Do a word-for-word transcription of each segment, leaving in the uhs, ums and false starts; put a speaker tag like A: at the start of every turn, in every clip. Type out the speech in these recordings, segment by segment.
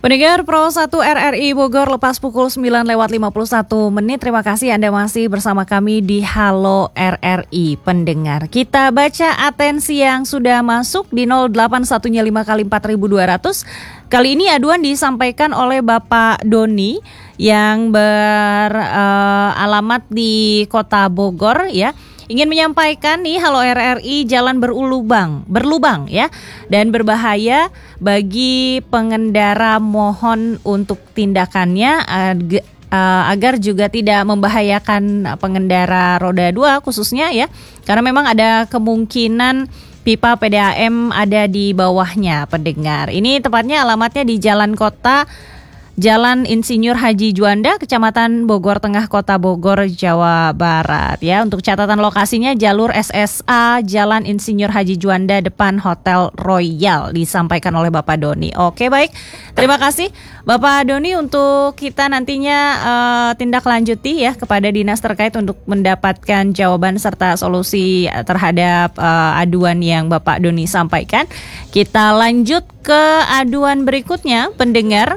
A: Pendengar Pro satu R R I Bogor lepas pukul sembilan lewat lima puluh satu menit. Terima kasih Anda masih bersama kami di Halo R R I Pendengar. Kita baca atensi yang sudah masuk di nol delapan satu lima kali empat ribu dua ratus. Kali ini aduan disampaikan oleh Bapak Doni yang beralamat uh, di Kota Bogor ya. Ingin menyampaikan nih, halo R R I, jalan berulubang, berlubang ya, dan berbahaya bagi pengendara, mohon untuk tindakannya ag- uh, agar juga tidak membahayakan pengendara roda dua khususnya ya, karena memang ada kemungkinan pipa P D A M ada di bawahnya pendengar. Ini tepatnya alamatnya di Jalan Kota, Jalan Insinyur Haji Juanda, Kecamatan Bogor Tengah, Kota Bogor, Jawa Barat. Ya, untuk catatan lokasinya jalur S S A Jalan Insinyur Haji Juanda depan Hotel Royal, disampaikan oleh Bapak Doni. Oke, baik. Terima kasih Bapak Doni, untuk kita nantinya uh, tindak lanjuti ya kepada dinas terkait untuk mendapatkan jawaban serta solusi terhadap uh, aduan yang Bapak Doni sampaikan. Kita lanjut ke aduan berikutnya, pendengar.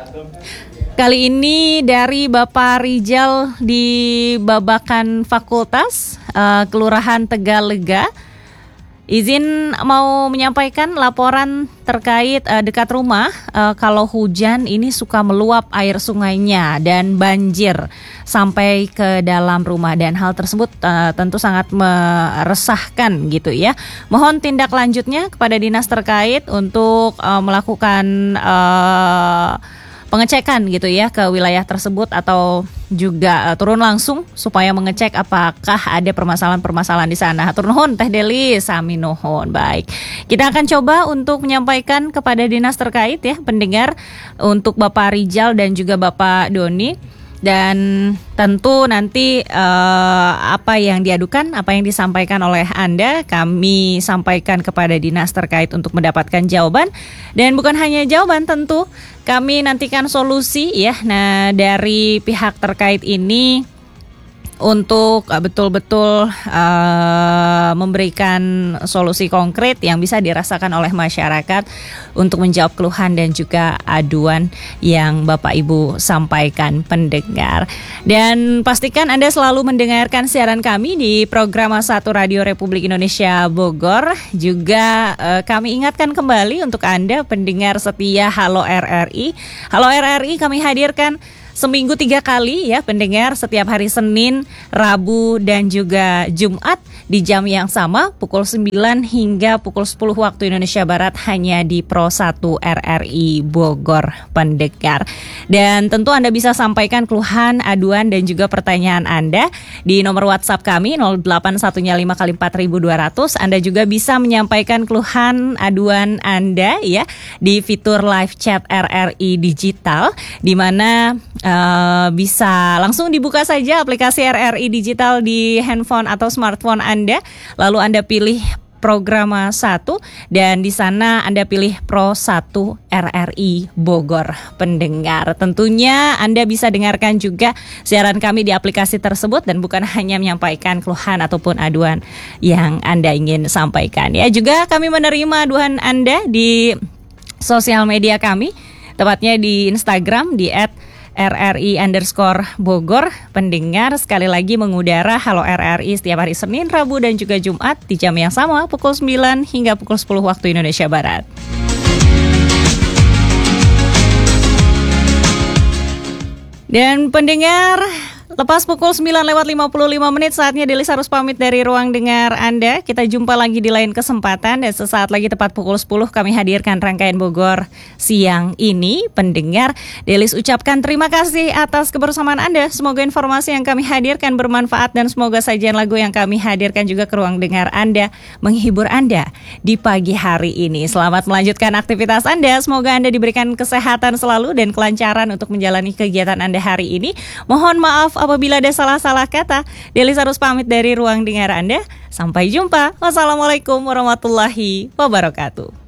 A: Kali ini dari Bapak Rijal di Babakan Fakultas, uh, Kelurahan Tegalega. Izin mau menyampaikan laporan terkait uh, dekat rumah, uh, kalau hujan ini suka meluap air sungainya dan banjir sampai ke dalam rumah, dan hal tersebut uh, tentu sangat meresahkan gitu ya. Mohon tindak lanjutnya kepada dinas terkait untuk uh, melakukan uh, pengecekan gitu ya ke wilayah tersebut, atau juga uh, turun langsung supaya mengecek apakah ada permasalahan-permasalahan di sana. Hatur nuhun Teh Deli, sami nuhun. Baik, kita akan coba untuk menyampaikan kepada dinas terkait ya pendengar, untuk Bapak Rijal dan juga Bapak Doni. Dan tentu nanti uh, apa yang diadukan, apa yang disampaikan oleh Anda, kami sampaikan kepada dinas terkait untuk mendapatkan jawaban. Dan bukan hanya jawaban, tentu kami nantikan solusi ya. Nah, dari pihak terkait ini untuk uh, betul-betul uh, memberikan solusi konkret yang bisa dirasakan oleh masyarakat untuk menjawab keluhan dan juga aduan yang Bapak Ibu sampaikan pendengar. Dan pastikan Anda selalu mendengarkan siaran kami di program satu Radio Republik Indonesia Bogor. Juga uh, kami ingatkan kembali untuk Anda pendengar setia Halo R R I. Halo R R I kami hadirkan seminggu tiga kali ya pendengar, setiap hari Senin, Rabu, dan juga Jumat di jam yang sama pukul sembilan hingga pukul sepuluh waktu Indonesia Barat, hanya di Pro satu R R I Bogor pendengar. Dan tentu Anda bisa sampaikan keluhan, aduan, dan juga pertanyaan Anda di nomor WhatsApp kami nol delapan satu lima kali empat ribu dua ratus. Anda juga bisa menyampaikan keluhan, aduan Anda ya di fitur live chat R R I Digital, di mana Uh, bisa langsung dibuka saja aplikasi R R I Digital di handphone atau smartphone Anda, lalu Anda pilih program satu, dan di sana Anda pilih Pro satu R R I Bogor pendengar. Tentunya Anda bisa dengarkan juga siaran kami di aplikasi tersebut, dan bukan hanya menyampaikan keluhan ataupun aduan yang Anda ingin sampaikan ya. Juga kami menerima aduan Anda di sosial media kami, tepatnya di Instagram di et R R I underscore Bogor pendengar. Sekali lagi mengudara Halo R R I setiap hari Senin, Rabu, dan juga Jumat di jam yang sama pukul sembilan hingga pukul sepuluh waktu Indonesia Barat. Dan pendengar, lepas pukul sembilan lewat lima puluh lima menit, saatnya Delis harus pamit dari ruang dengar Anda. Kita jumpa lagi di lain kesempatan, dan sesaat lagi tepat pukul sepuluh kami hadirkan rangkaian Bogor siang ini pendengar. Delis ucapkan terima kasih atas kebersamaan Anda. Semoga informasi yang kami hadirkan bermanfaat, dan semoga sajian lagu yang kami hadirkan juga ke ruang dengar Anda menghibur Anda di pagi hari ini. Selamat melanjutkan aktivitas Anda. Semoga Anda diberikan kesehatan selalu dan kelancaran untuk menjalani kegiatan Anda hari ini. Mohon maaf apabila ada salah-salah kata. Delis harus pamit dari ruang dengar Anda. Sampai jumpa. Wassalamualaikum warahmatullahi wabarakatuh.